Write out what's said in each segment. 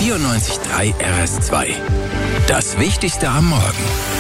94.3 RS2. Das Wichtigste am Morgen.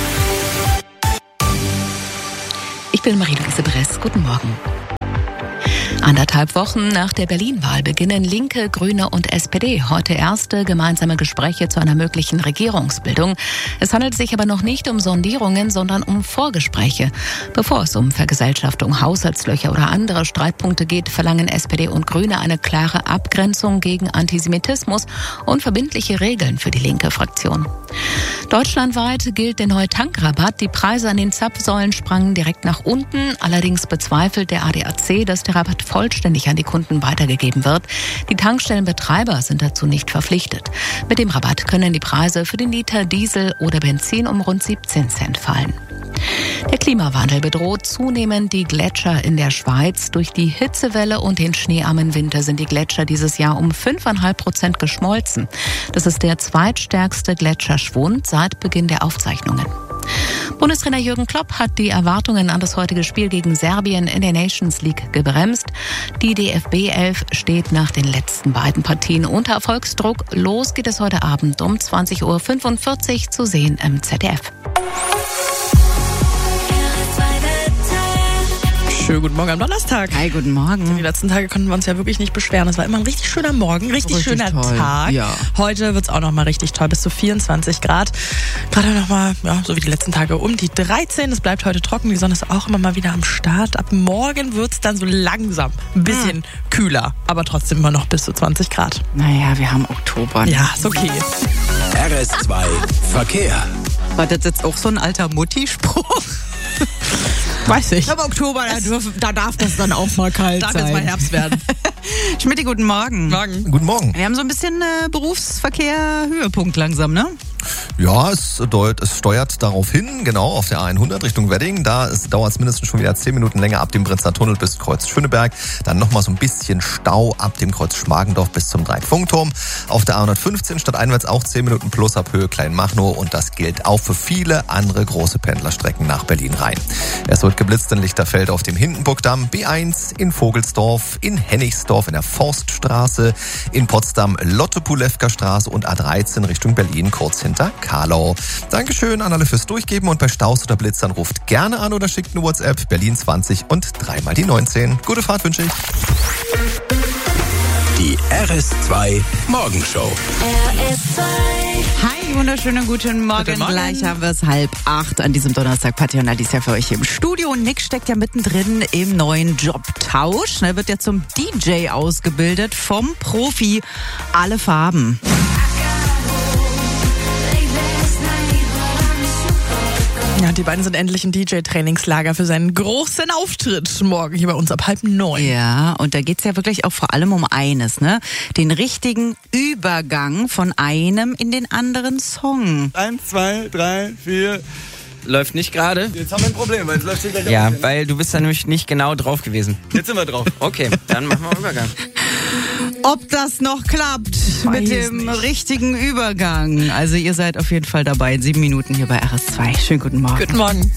Ich bin Marie-Louise Bress. Guten Morgen. 1,5 Wochen nach der Berlin-Wahl beginnen Linke, Grüne und SPD heute erste gemeinsame Gespräche zu einer möglichen Regierungsbildung. Es handelt sich aber noch nicht um Sondierungen, sondern um Vorgespräche. Bevor es um Vergesellschaftung, Haushaltslöcher oder andere Streitpunkte geht, verlangen SPD und Grüne eine klare Abgrenzung gegen Antisemitismus und verbindliche Regeln für die linke Fraktion. Deutschlandweit gilt der neue Tankrabatt. Die Preise an den Zapfsäulen sprangen direkt nach unten. Allerdings bezweifelt der ADAC, dass der Rabatt vollständig an die Kunden weitergegeben wird. Die Tankstellenbetreiber sind dazu nicht verpflichtet. Mit dem Rabatt können die Preise für den Liter Diesel oder Benzin um rund 17 Cent fallen. Der Klimawandel bedroht zunehmend die Gletscher in der Schweiz. Durch die Hitzewelle und den schneearmen Winter sind die Gletscher dieses Jahr um 5,5% geschmolzen. Das ist der zweitstärkste Gletscherschwund seit Beginn der Aufzeichnungen. Bundestrainer Jürgen Klopp hat die Erwartungen an das heutige Spiel gegen Serbien in der Nations League gebremst. Die DFB-11 steht nach den letzten beiden Partien unter Erfolgsdruck. Los geht es heute Abend um 20.45 Uhr zu sehen im ZDF. Schönen guten Morgen am Donnerstag. Hi, guten Morgen. Die letzten Tage konnten wir uns ja wirklich nicht beschweren. Es war immer ein richtig schöner Morgen, richtig schöner toll. Tag. Ja. Heute wird es auch nochmal richtig toll, bis zu 24 Grad. Gerade nochmal, ja, so wie die letzten Tage, um die 13. Es bleibt heute trocken, die Sonne ist auch immer mal wieder am Start. Ab morgen wird es dann so langsam ein bisschen kühler, aber trotzdem immer noch bis zu 20 Grad. Naja, wir haben Oktober. Ja, ist okay. RS2 Verkehr. War das jetzt auch so ein alter Mutti-Spruch? Weiß ich. Aber Oktober, da darf das dann auch mal kalt Darf sein. jetzt mal Herbst werden. Schmitti, guten Morgen. Guten Morgen. Wir haben so ein bisschen Berufsverkehr-Höhepunkt langsam, ne? Ja, es steuert darauf hin, genau, auf der A100 Richtung Wedding. Da dauert es mindestens schon wieder 10 Minuten länger ab dem Brenzer Tunnel bis Kreuz Schöneberg. Dann nochmal so ein bisschen Stau ab dem Kreuz Schmargendorf bis zum Dreifunkturm. Auf der A115 stadteinwärts auch 10 Minuten plus ab Höhe Kleinmachnow. Und das gilt auch für viele andere große Pendlerstrecken nach Berlin rein. Es wird geblitzt in Lichterfeld auf dem Hindenburgdamm, B1 in Vogelsdorf, in Hennigsdorf in der Forststraße, in Potsdam Lotte-Pulewka-Straße und A13 Richtung Berlin kurz hinter Karlau. Dankeschön an alle fürs Durchgeben und bei Staus oder Blitzern ruft gerne an oder schickt eine WhatsApp Berlin 20 und 3 die 19. Gute Fahrt wünsche ich. Die RS2 Morgenshow. Hi, wunderschönen guten Morgen. Gleich haben wir es 7:30 an diesem Donnerstag. Patti und Alicia für euch hier im Studio. Und Nick steckt ja mittendrin im neuen Jobtausch. Er wird ja zum DJ ausgebildet vom Profi. Alle Farben. Ja, die beiden sind endlich im DJ-Trainingslager für seinen großen Auftritt morgen hier bei uns ab 8:30. Ja, und da geht's ja wirklich auch vor allem um eines, ne? Den richtigen Übergang von einem in den anderen Song. 1, 2, 3, 4. Läuft nicht gerade. Jetzt haben wir ein Problem, weil es läuft nicht gleich. Ja, weil du bist da nämlich nicht genau drauf gewesen. Jetzt sind wir drauf. Okay, dann machen wir einen Übergang. Ob das noch klappt mit dem richtigen Übergang. Also ihr seid auf jeden Fall dabei in 7 Minuten hier bei RS2. Schönen guten Morgen. Guten Morgen.